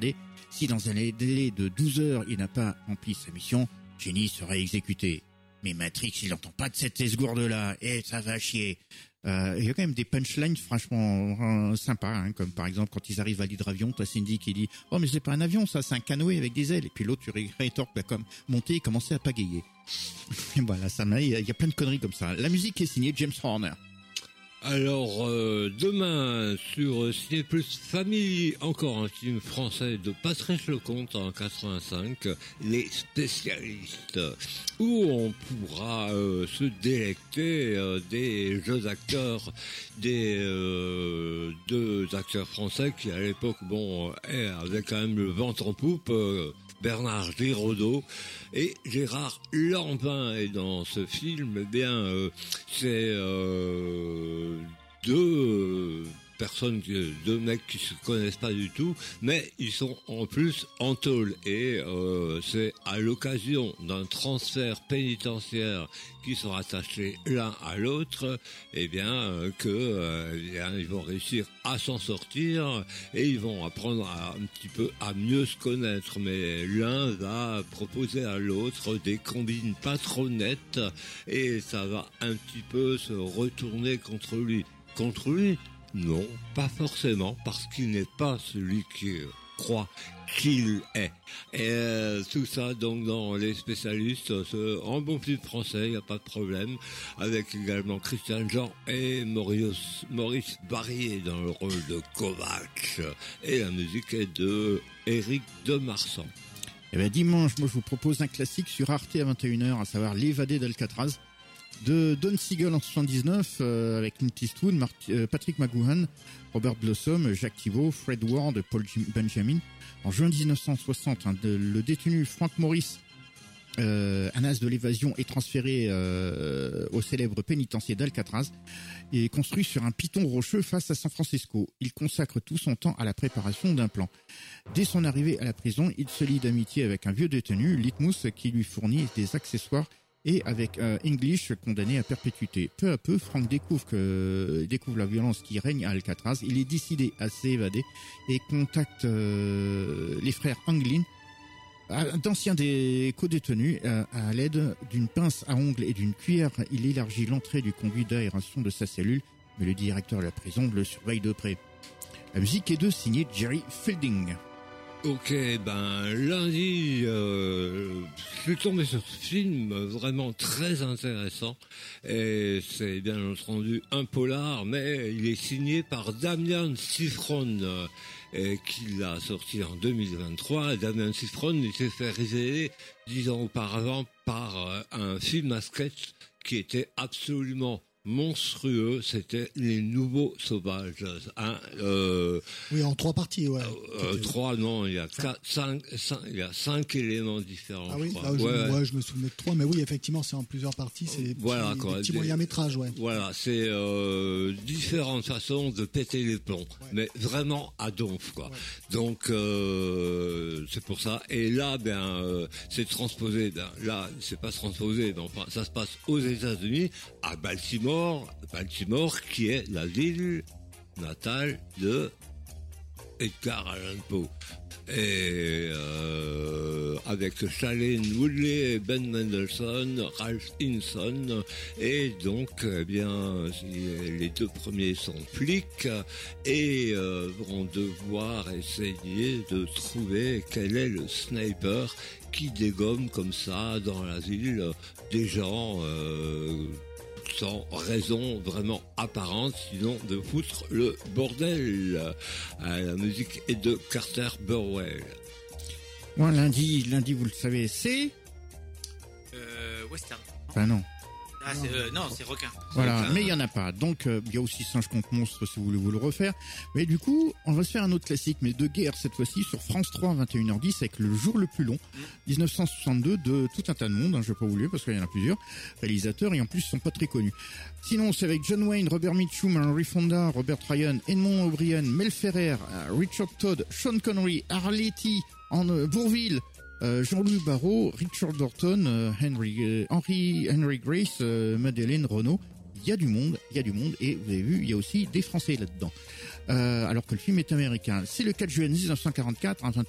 regardez. Si dans un délai de 12 heures, il n'a pas rempli sa mission, Jenny sera exécuté. Mais Matrix, il n'entend pas de cette esgourde-là, et ça va chier. Il y a quand même des punchlines franchement sympas, hein, comme par exemple quand ils arrivent à l'hydravion, t'as Cindy qui dit « Oh mais c'est pas un avion ça, c'est un canoë avec des ailes ». Et puis l'autre tu rétorques, bah, comme monter et commencer à pagayer. Et voilà, il y a plein de conneries comme ça. La musique est signée James Horner. Alors, demain, sur Ciné Plus Famille, encore un film français de Patrice Lecomte en 85, Les Spécialistes, où on pourra se délecter des jeux acteurs, des deux acteurs français qui, à l'époque, avaient quand même le ventre en poupe, Bernard Giraudot et Gérard Lanvin. Et dans ce film, c'est deux mecs qui se connaissent pas du tout, mais ils sont en plus en tôle. Et c'est à l'occasion d'un transfert pénitentiaire qui sont attachés l'un à l'autre, ils vont réussir à s'en sortir et ils vont apprendre un petit peu à mieux se connaître. Mais l'un va proposer à l'autre des combines pas trop nettes et ça va un petit peu se retourner contre lui. Contre lui? Non, pas forcément, parce qu'il n'est pas celui qui croit qu'il est. Et tout ça donc dans Les Spécialistes, en bon film français, y a pas de problème, avec également Christian Jean et Maurice Barrier dans le rôle de Kovacs. Et la musique est de Éric de Marsan. Et dimanche, moi je vous propose un classique sur Arte à 21h, à savoir L'Évadé d'Alcatraz, de Don Siegel en 79, avec Clint Eastwood, Patrick McGoohan, Robert Blossom, Jacques Thibault, Fred Ward, Paul Benjamin. En juin 1960, le détenu Frank Morris, un as de l'évasion, est transféré au célèbre pénitencier d'Alcatraz et construit sur un piton rocheux face à San Francisco. Il consacre tout son temps à la préparation d'un plan. Dès son arrivée à la prison, il se lie d'amitié avec un vieux détenu, Litmus, qui lui fournit des accessoires, et avec English, condamné à perpétuité. Peu à peu, Frank découvre la violence qui règne à Alcatraz. Il est décidé à s'évader et contacte les frères Anglin, d'anciens des co-détenus. À l'aide d'une pince à ongles et d'une cuillère, il élargit l'entrée du conduit d'aération de sa cellule, mais le directeur de la prison le surveille de près. La musique est signée Jerry Fielding. Ok, lundi, je suis tombé sur ce film vraiment très intéressant et c'est bien entendu un polar, mais il est signé par Damian Szifron qui l'a sorti en 2023. Damian Szifron, il s'est fait révéler 10 ans auparavant par un film à sketch qui était absolument monstrueux, c'était Les Nouveaux Sauvages. Oui, en 3 parties, ouais. 3, non, il y a 5 éléments différents. Ah oui, je crois. Je me souvenais de 3, mais oui, effectivement, c'est en plusieurs parties, c'est des petits moyens-métrages, ouais. Voilà, c'est différentes façons de péter les plombs, mais vraiment à donf, quoi. Ouais. Donc c'est pour ça. Et là, c'est transposé. Là, c'est pas transposé, mais enfin, ça se passe aux États-Unis, à Baltimore, qui est la ville natale de Edgar Allan Poe. Et avec Shailene Woodley, Ben Mendelsohn, Ralph Hinson, et donc les 2 premiers sont flics et vont devoir essayer de trouver quel est le sniper qui dégomme comme ça dans la ville des gens sans raison vraiment apparente, sinon de foutre le bordel. La musique est de Carter Burwell. Moi, lundi, vous le savez, c'est... Western. Ah non. Ah, c'est requin. Voilà, mais il y en a pas. Donc, il y a aussi Singe contre monstre si vous voulez vous le refaire. Mais du coup, on va se faire un autre classique, mais de guerre cette fois-ci, sur France 3, 21h10, avec Le Jour le plus long, 1962, de tout un tas de monde, je vais pas vous le dire parce qu'il y en a plusieurs réalisateurs et en plus ils sont pas très connus. Sinon, c'est avec John Wayne, Robert Mitchum, Henry Fonda, Robert Ryan, Edmond O'Brien, Mel Ferrer, Richard Todd, Sean Connery, Arletty, Bourville, Jean-Louis Barrault, Richard Dorton, Henry Grace, Madeleine Renaud. Il y a du monde, et vous avez vu, il y a aussi des Français là-dedans. Alors que le film est américain. C'est le 4 juillet 1944, à